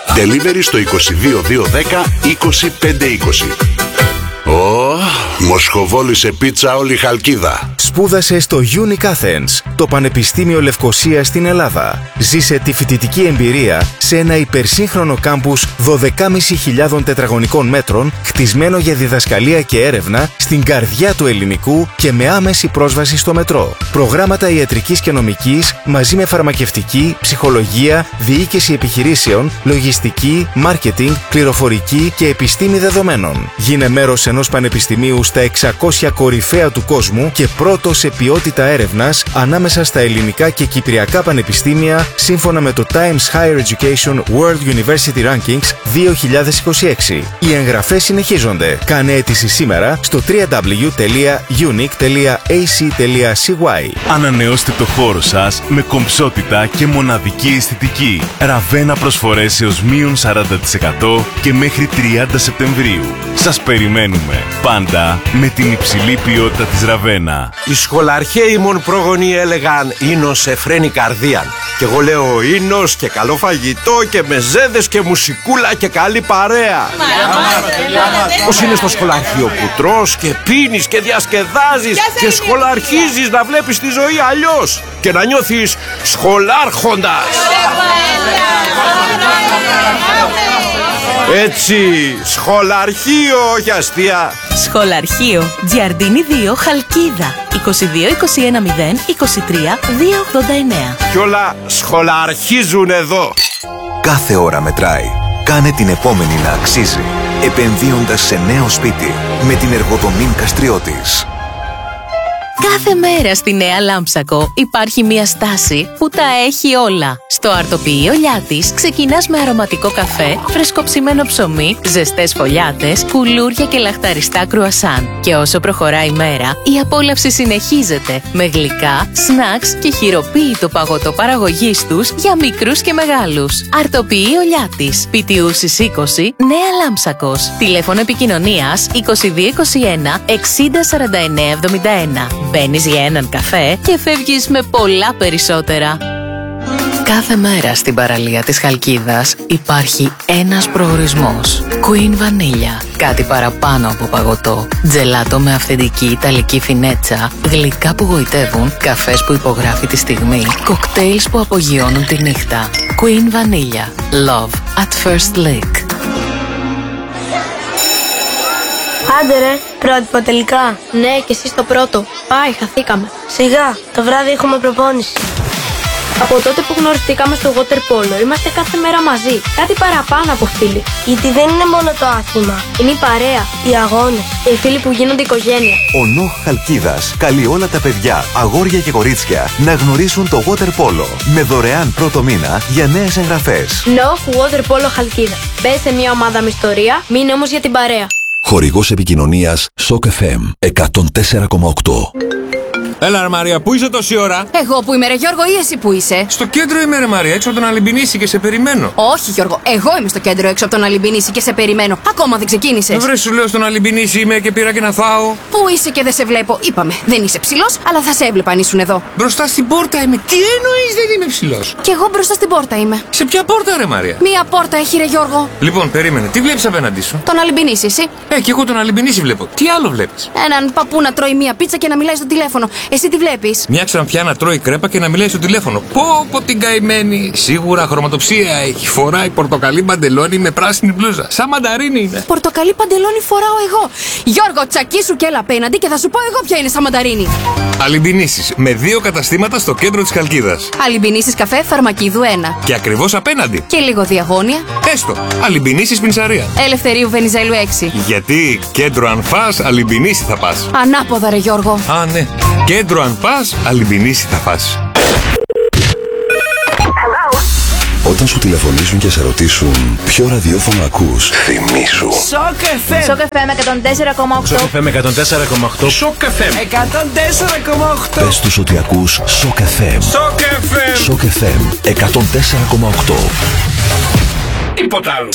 Delivery στο 22210 25520. Μοσχοβόλησε πίτσα όλη η Χαλκίδα. Σπούδασε στο Unic Athens, το Πανεπιστήμιο Λευκωσίας στην Ελλάδα. Ζήσε τη φοιτητική εμπειρία σε ένα υπερσύγχρονο κάμπους 12.500 τετραγωνικών μέτρων, χτισμένο για διδασκαλία και έρευνα στην καρδιά του ελληνικού και με άμεση πρόσβαση στο μετρό. Προγράμματα ιατρικής και νομικής μαζί με φαρμακευτική, ψυχολογία, διοίκηση επιχειρήσεων, λογιστική, μάρκετινγκ, πληροφορική και επιστήμη δεδομένων. Γίνε μέρος ενός πανεπιστημίου στα 600 κορυφαία του κόσμου και πρώτο σε ποιότητα έρευνας ανάμεσα στα ελληνικά και κυπριακά πανεπιστήμια σύμφωνα με το Times Higher Education World University Rankings 2026. Οι εγγραφές συνεχίζονται. Κάνε αίτηση σήμερα στο www.unic.ac.cy. Ανανεώστε το χώρο σας με κομψότητα και μοναδική αισθητική. Ραβένα προσφορές έως μείον 40% και μέχρι 30 Σεπτεμβρίου. Σας περιμένουμε πάντα με την υψηλή ποιότητα της Ραβένα. Οι σχολαρχαίοι μον πρόγονοι έλεγαν «Ίνος εφραίνει καρδίαν». Και εγώ λέω «Ίνος και καλό φαγητό και μεζέδες και μουσικούλα και καλή παρέα». Πώς είναι στο σχολαρχείο που τρως και πίνεις και διασκεδάζεις και σχολαρχίζεις να βλέπεις τη ζωή αλλιώς και να νιώθεις σχολάρχοντας. Έτσι, σχολαρχείο, όχι αστεία. Σχολαρχείο, Τζιαρντίνη 2, Χαλκίδα, 22 21 0 23 289. Κι όλα σχολαρχίζουν εδώ. Κάθε ώρα μετράει. Κάνε την επόμενη να αξίζει, επενδύοντας σε νέο σπίτι με την Εργοδομήν Καστριώτης. Κάθε μέρα στη Νέα Λάμψακο υπάρχει μια στάση που τα έχει όλα. Στο αρτοποιείο Λιάτης ξεκινάς με αρωματικό καφέ, φρεσκοψημένο ψωμί, ζεστές φωλιάτες, κουλούρια και λαχταριστά κρουασάν. Και όσο προχωράει η μέρα, η απόλαυση συνεχίζεται με γλυκά, σνακς και χειροποίητο παγωτό παραγωγής τους για μικρούς και μεγάλους. Αρτοποιείο Λιάτης, Πιτιούσης 20, Νέα Λάμψακος. Τηλέφωνο επικοινωνίας 2221 60 49 71. Μπαίνεις για έναν καφέ και φεύγεις με πολλά περισσότερα. Κάθε μέρα στην παραλία της Χαλκίδας υπάρχει ένας προορισμός. Queen Vanilla. Κάτι παραπάνω από παγωτό. Τζελάτο με αυθεντική ιταλική φινέτσα. Γλυκά που γοητεύουν. Καφές που υπογράφει τη στιγμή. Κοκτέιλς που απογειώνουν τη νύχτα. Queen Vanilla. Love at first lick. Άντε ρε, πρότυπο τελικά. Ναι, και εσύ στο πρώτο. Πάει, χαθήκαμε. Σιγά, το βράδυ έχουμε προπόνηση. Από τότε που γνωριστήκαμε στο water polo, είμαστε κάθε μέρα μαζί. Κάτι παραπάνω από φίλοι. Γιατί δεν είναι μόνο το άθλημα. Είναι η παρέα, οι αγώνες και οι φίλοι που γίνονται οικογένεια. Ο ΝΟΧ Χαλκίδας καλεί όλα τα παιδιά, αγόρια και κορίτσια να γνωρίσουν το water polo με δωρεάν πρώτο μήνα για νέες εγγραφές. ΝΟΧ Water Polo Χαλκίδα. Μπες σε μια ομάδα με ιστορία, μείνε όμως για την παρέα. Χορηγός επικοινωνίας Shock FM 104,8. Έλα ρε Μαρία, πού είσαι τόση ώρα? Εγώ που είμαι ρε Γιώργο ή εσύ που είσαι? Στο κέντρο είμαι ρε Μαρία, έξω από τον Αλυμπινίση και σε περιμένω. Όχι Γιώργο, εγώ είμαι στο κέντρο έξω από τον Αλυμπινίση και σε περιμένω. Ακόμα δεν ξεκίνησες. Βρε σου λέω στον Αλυμπινίση είμαι και πήρα και να φάω. Πού είσαι και δεν σε βλέπω? Είπαμε, δεν είσαι ψηλός, αλλά θα σε έβλεπα αν ήσουν εδώ. Μπροστά στην πόρτα είμαι. Τι εννοείς δεν είμαι ψηλός? Κι εγώ μπροστά στην πόρτα είμαι. Σε ποια πόρτα ρε Μαρία? Μία πόρτα έχει ρε Γιώργο. Λοιπόν, περίμενε, τι βλέπεις απέναντί σου? Τον Αλυμπινίση εσύ. Κι εγώ τον Αλυμπινίση βλέπω. Τι άλλο βλέπεις? Έναν παππού να τρώει μία πίτσα και να μιλάει στο τηλέφωνο. Εσύ τι βλέπεις? Μια ξανθιά να τρώει κρέπα και να μιλάει στο τηλέφωνο. Πω την καημένη. Σίγουρα χρωματοψία έχει. Φοράει πορτοκαλί παντελόνι με πράσινη μπλούζα. Σαν μανταρίνι είναι. Πορτοκαλί παντελόνι φοράω εγώ. Γιώργο, τσακίσου και έλα απέναντι και θα σου πω εγώ ποια είναι σαν μανταρίνι. Αλυμπινίσεις με 2 καταστήματα στο κέντρο της Χαλκίδας. Αλυμπινίσεις καφέ Φαρμακίδου 1. Και ακριβώς απέναντι. Και λίγο διαγώνια. Έστω. Αλυμπινίσεις Πινσαρία. Ελευθερίου Βενιζέλου 6. Γιατί κέντρο αν φας, Αλυμπινίση θα πας. Ανάποδα ρε Γιώργο. Α, ναι. Κέντρο αν πας, Αλυμπινίση θα πας. Όταν σου τηλεφωνήσουν και σε ρωτήσουν ποιο ραδιόφωνο ακούς, θυμήσου. Shock FM. Shock FM 104,8. Shock FM 104,8. Shock FM 104,8. Πες τους ότι ακούς Shock FM. Shock FM. Shock FM 104,8. τίποτα άλλο.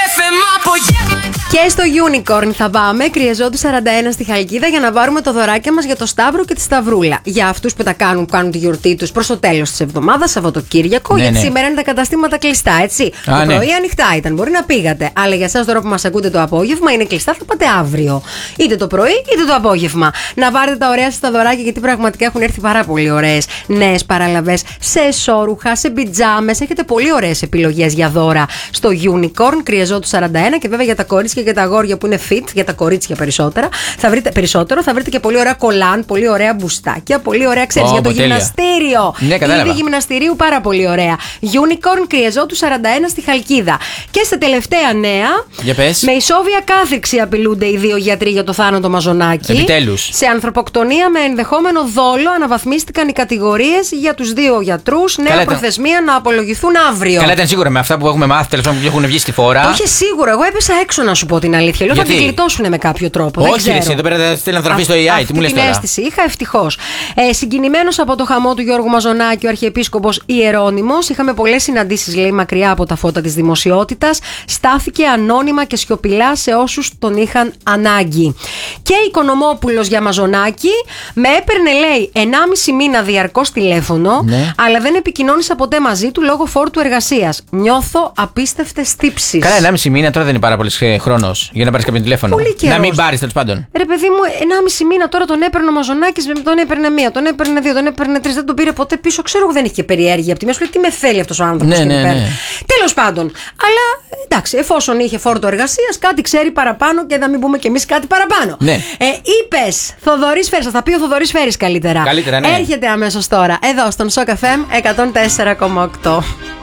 Και στο Unicorn θα πάμε, Κρυεζόντου 41 στη Χαλκίδα, για να πάρουμε το δωράκια μας για το Σταύρο και τη Σταυρούλα. Για αυτούς που τα κάνουν τη γιορτή τους προς το τέλος της εβδομάδας, Σαββατοκύριακο. Γιατί σήμερα είναι τα καταστήματα κλειστά, έτσι. Το πρωί ανοιχτά ήταν, μπορεί να πήγατε. Αλλά για εσάς τώρα που μας ακούτε το απόγευμα είναι κλειστά, θα πάτε αύριο. Είτε το πρωί είτε το απόγευμα. Να πάρετε τα ωραία σας τα δωράκια, γιατί πραγματικά έχουν έρθει πάρα πολύ ωραίες νέες παραλαβές σε εσώρουχα, σε πιτζάμες. Έχετε πολύ ωραίες επιλογές για δώρα στο Unicorn, Κρυεζόντου 41, και βέβαια για τα κορίτσια και τα αγόρια που είναι fit, για τα κορίτσια θα βρείτε και πολύ ωραία κολάν, πολύ ωραία μπουστάκια, πολύ ωραία, ξέρεις, για το γυμναστήριο. Ναι, κατάλαβα. Είδη γυμναστηρίου πάρα πολύ ωραία. Unicorn, Κρυεζόντου 41 στη Χαλκίδα. Και στα τελευταία νέα, με ισόβια κάθριξη απειλούνται οι 2 γιατροί για το θάνατο Μαζονάκη. Επιτέλους. Σε ανθρωποκτονία με ενδεχόμενο δόλο αναβαθμίστηκαν οι κατηγορίες για τους 2 γιατρούς. Νέα προθεσμία να απολογηθούν αύριο. Καλά, ήταν σίγουρα με αυτά που έχουμε μάθει, τέλος πάντων, που έχουν βγει στη φορά. Όχι σίγουρα, εγώ έπεσα έξω να σου πω την αλήθεια. Λέω θα την γλιτώσουν με κάποιο τρόπο. Όχι, εσύ εδώ πέρα θέλει να θραφεί στο AI. Τι μου λες τώρα? Την αίσθηση είχα, ευτυχώς. Συγκινημένος από το χαμό του Γιώργου Μαζονάκη, ο Αρχιεπίσκοπος Ιερώνυμος, είχαμε πολλές συναντήσεις, λέει, μακριά από τα φώτα της δημοσιότητας. Στάθηκε ανώνυμα και σιωπηλά σε όσους τον είχαν ανάγκη. Και Οικονομόπουλος για Μαζονάκη, με έπαιρνε, λέει, 1,5 μήνα διαρκώς τηλέφωνο, αλλά δεν επικοινώνησα ποτέ μαζί του λόγω φόρτου εργασίας. Νιώθω απίστευτες τύψεις. Καλά, 1,5 μήνα τώρα δεν είναι πάρα πολύ χρόνος για να πάρεις κάποιον τηλέφωνο. Να μην πάρεις, τέλος πάντων. Ρε παιδί μου, 1,5 μήνα τώρα τον έπαιρνε ο Μαζονάκης, τον έπαιρνε 1, τον έπαιρνε 2, τον έπαιρνε 3, δεν τον πήρε ποτέ πίσω. Ξέρω εγώ, δεν είχε και περιέργεια από τη μέση. Τι με θέλει αυτός ο άνθρωπος. Τέλος πάντων. Αλλά εντάξει, εφόσον είχε φόρτο εργασίας, κάτι ξέρει παραπάνω, και να μην πούμε κι εμείς κάτι παραπάνω. Είπες Θοδωρής Φέρης, θα πει ο Θοδωρής Φέρης καλύτερα. Καλύτερα, ναι. Έρχεται αμέσως τώρα, εδώ στον Shock FM 104,8.